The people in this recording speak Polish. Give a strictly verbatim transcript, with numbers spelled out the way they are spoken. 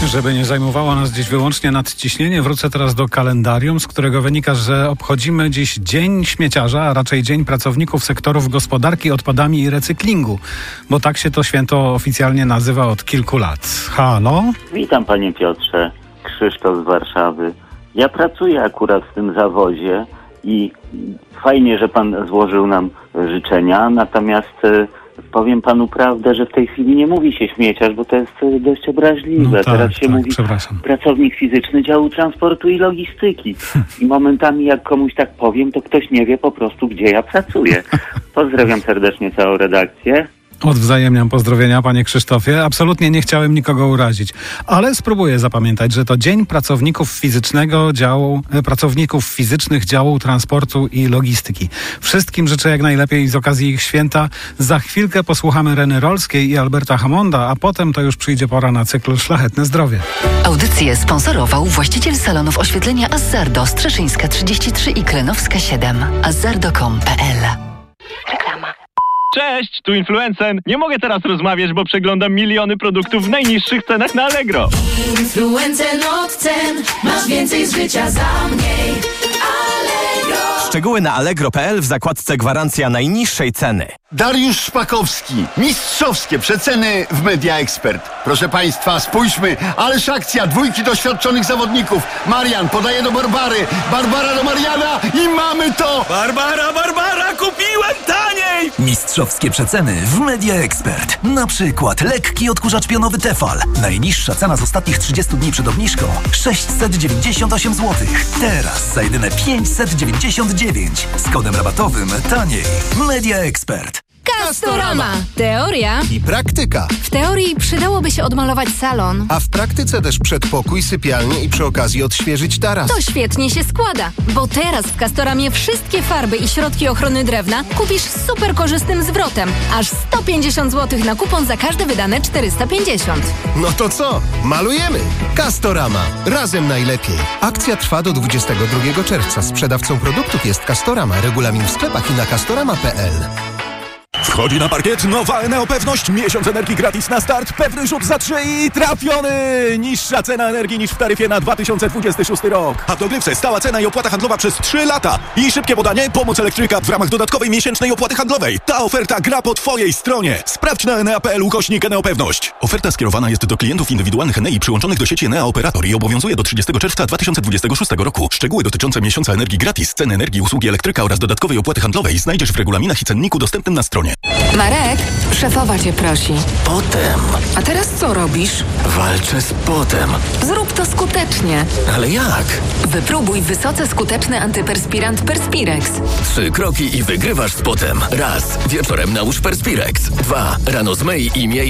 Żeby nie zajmowało nas dziś wyłącznie nadciśnienie, wrócę teraz do kalendarium, z którego wynika, że obchodzimy dziś Dzień Śmieciarza, a raczej Dzień Pracowników Sektorów Gospodarki Odpadami i Recyklingu, bo tak się to święto oficjalnie nazywa od kilku lat. Halo? Witam panie Piotrze, Krzysztof z Warszawy. Ja pracuję akurat w tym zawodzie i fajnie, że pan złożył nam życzenia, natomiast powiem panu prawdę, że w tej chwili nie mówi się śmieciarz, bo to jest dość obraźliwe. No tak, Teraz się tak, mówi pracownik fizyczny działu transportu i logistyki. I momentami jak komuś tak powiem, to ktoś nie wie po prostu, gdzie ja pracuję. Pozdrawiam serdecznie całą redakcję. Odwzajemniam pozdrowienia, panie Krzysztofie. Absolutnie nie chciałem nikogo urazić, ale spróbuję zapamiętać, że to Dzień Pracowników Fizycznego Działu, Pracowników Fizycznych Działu Transportu i Logistyki. Wszystkim życzę jak najlepiej z okazji ich święta. Za chwilkę posłuchamy Reny Rolskiej i Alberta Hammonda, a potem to już przyjdzie pora na cykl Szlachetne Zdrowie. Audycję sponsorował właściciel salonów oświetlenia Azzardo, Streszyńska trzydzieści trzy i Klenowska siedem. azzardo kropka com kropka p l. Reklama. Cześć, tu Influencen. Nie mogę teraz rozmawiać, bo przeglądam miliony produktów w najniższych cenach na Allegro. Influencen od cen, masz więcej z życia za mniej. Allegro. Szczegóły na allegro kropka p l w zakładce Gwarancja najniższej ceny. Dariusz Szpakowski. Mistrzowskie przeceny w Media Expert. Proszę państwa, spójrzmy, ależ akcja, dwójki doświadczonych zawodników. Marian podaje do Barbary, Barbara do Mariana i mamy to! Barbara, Barbara, kupiłem taniej! Mistrzowskie przeceny w Media Expert. Na przykład lekki odkurzacz pionowy Tefal. Najniższa cena z ostatnich trzydziestu dni przed obniżką sześćset dziewięćdziesiąt osiem złotych. Teraz za jedyne pięćset dziewięćdziesiąt dziewięć. Z kodem rabatowym taniej. Media Expert. Castorama. Teoria i praktyka. W teorii przydałoby się odmalować salon, a w praktyce też przedpokój, sypialnię i przy okazji odświeżyć taras. To świetnie się składa, bo teraz w Castoramie wszystkie farby i środki ochrony drewna kupisz z super korzystnym zwrotem. Aż sto pięćdziesiąt złotych na kupon za każde wydane czterysta pięćdziesiąt. No to co? Malujemy! Castorama. Razem najlepiej. Akcja trwa do dwudziestego drugiego czerwca. Sprzedawcą produktów jest Castorama. Regulamin w sklepach i na castorama kropka p l. Wchodzi na parkiet nowa Eneo Pewność. Miesiąc energii gratis na start. Pewny rzut za trzy i trafiony! Niższa cena energii niż w taryfie na dwa tysiące dwudziesty szósty rok. A w dogrywce stała cena i opłata handlowa przez trzy lata. I szybkie podanie, pomoc elektryka w ramach dodatkowej miesięcznej opłaty handlowej. Ta oferta gra po twojej stronie. Sprawdź na enea kropka p l ukośnik Eneo Pewność. Oferta skierowana jest do klientów indywidualnych Enei przyłączonych do sieci Enea Operator i obowiązuje do trzydziestego czerwca dwa tysiące dwudziestego szóstego roku. Szczegóły dotyczące miesiąca energii gratis, ceny energii, usługi elektryka oraz dodatkowej opłaty handlowej znajdziesz w regulaminach i cenniku dostępnym na stronie. Marek, szefowa cię prosi. Potem. A teraz co robisz? Walczę z potem. Zrób to skutecznie. Ale jak? Wypróbuj wysoce skuteczny antyperspirant Perspirex. Trzy kroki i wygrywasz z potem. Raz. Wieczorem nałóż Perspirex. Dwa. Rano zmyj i miej